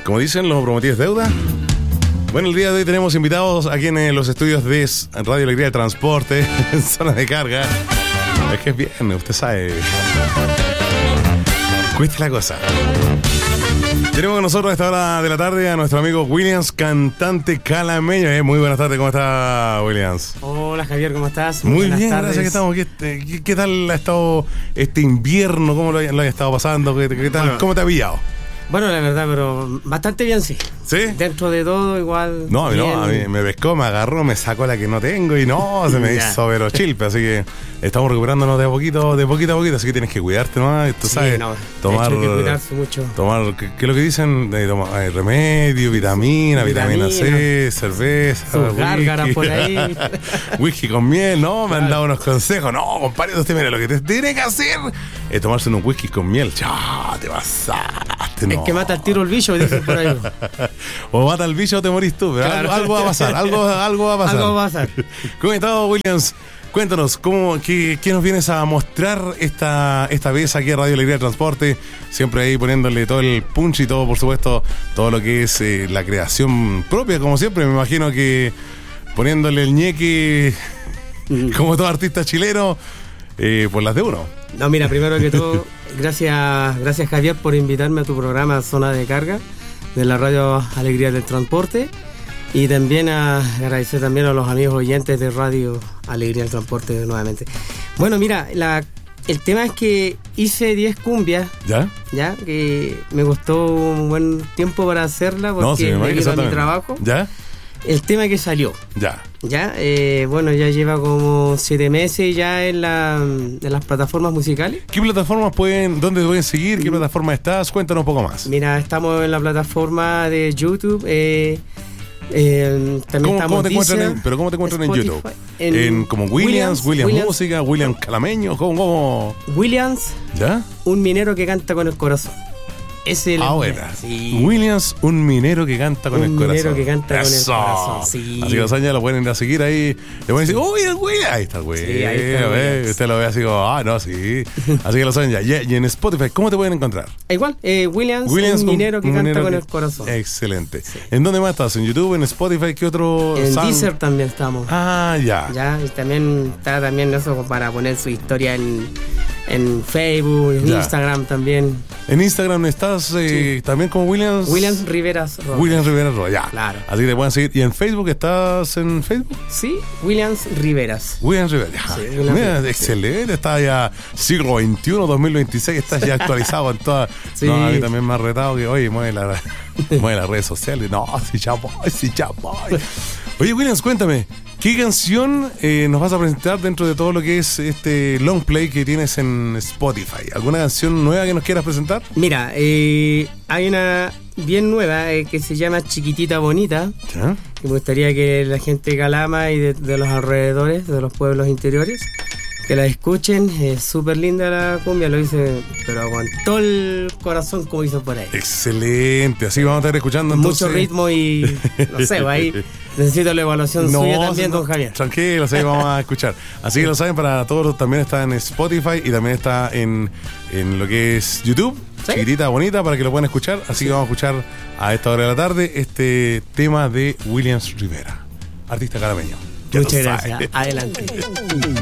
Como dicen, lo prometido es deuda. Bueno, el día de hoy tenemos invitados aquí en los estudios de Radio Alegría de Transporte, en zona de carga. Es que es viernes, usted sabe. Cuesta la cosa. Tenemos con nosotros a esta hora de la tarde a nuestro amigo Williams, cantante calameño. Muy buenas tardes, ¿cómo está, Williams? Hola, Javier, ¿cómo estás? Muy bien, tardes. Gracias, que estamos. ¿Qué tal ha estado este invierno? ¿Cómo lo ha estado pasando? ¿Qué tal? Bueno, ¿Cómo te ha pillado? Bueno, la verdad, pero bastante bien, sí. ¿Sí? Dentro de todo, igual. No, a mí me pescó, me agarró, me sacó la que no tengo y no, se me hizo pero chilpe. Así que estamos recuperándonos de poquito a poquito. Así que tienes que cuidarte nomás. Tú sabes, tomar. Hay que cuidarse mucho. Tomar, ¿qué es lo que dicen? Remedio, vitamina C, cerveza. Sus gárgaras por ahí. Whisky con miel, ¿no? Me han dado unos consejos. No, compadre, usted mira, lo que te tiene que hacer es tomarse unos whisky con miel. Chao, te pasaste, no. Es que mata al tiro el bicho, dicen por ahí. O mata al bicho o te morís tú, pero claro. algo va a pasar, algo va a pasar. Algo va a pasar. ¿Cómo estás, Williams? Cuéntanos, qué nos vienes a mostrar esta vez aquí a Radio Alegría de Transporte? Siempre ahí poniéndole todo el punch y todo, por supuesto, todo lo que es la creación propia, como siempre. Me imagino que poniéndole el ñeque, como todo artista chileno, por las de uno. No, mira, primero que todo, gracias Javier por invitarme a tu programa Zona de Carga de la Radio Alegría del Transporte, y también agradecer también a los amigos oyentes de Radio Alegría del Transporte nuevamente. Bueno, mira, el tema es que hice 10 cumbias, ¿ya? Que me costó un buen tiempo para hacerla porque debido a mi trabajo. ¿Ya? El tema que salió. Ya, bueno, ya lleva como 7 meses ya en las plataformas musicales. ¿Qué plataformas dónde pueden seguir? ¿Qué plataforma estás? Cuéntanos un poco más. Mira, estamos en la plataforma de YouTube. También ¿Cómo te encuentran en YouTube? En como Williams Música, Williams Calameño, ¿cómo? Williams, ¿ya? Un minero que canta con el corazón. Sí. Williams, un minero que canta con el corazón. Un minero que canta con el corazón, sí. Así que los años lo pueden ir a seguir ahí. Le pueden decir, ¡uy, el Williams! Ahí está el Williams. Sí, ahí está usted lo ve así como, no, sí. Así que los años ya. Y en Spotify, ¿cómo te pueden encontrar? Igual, Williams, un minero que canta con el corazón. Excelente. Sí. ¿En dónde más estás? ¿En YouTube, en Spotify? ¿Qué otro? En Deezer también estamos. Ya. Y también está eso para poner su historia en Facebook, en Instagram también. En Instagram estás también como Williams Riveras Roa. Williams Riveras Roa, ya. Claro. Así te pueden seguir. ¿Y en Facebook estás en Facebook? Sí, Williams Riveras. Williams Riveras. Sí, mira, excelente. Está ya siglo XXI, 2026. Estás ya actualizado en todas. Sí. No, a mí también me ha retado que, oye, mueve las redes sociales. No, sí, ya voy. Oye, Williams, cuéntame. ¿Qué canción nos vas a presentar dentro de todo lo que es este long play que tienes en Spotify? ¿Alguna canción nueva que nos quieras presentar? Mira, hay una bien nueva que se llama Chiquitita Bonita. ¿Ya? Me gustaría que la gente de Calama y de los alrededores, de los pueblos interiores, que la escuchen. Es súper linda la cumbia, lo hice pero con todo el corazón, como hizo por ahí. Excelente, así vamos a estar escuchando entonces. Mucho ritmo y no sé, ahí necesito la evaluación suya también, don Javier. Tranquilo, así vamos a escuchar. Así que lo saben, para todos también está en Spotify y también está en lo que es YouTube. ¿Sí? Chiquitita Bonita, para que lo puedan escuchar. Así que vamos a escuchar a esta hora de la tarde este tema de Williams Rivera, artista calameño. Muchas gracias. Adelante.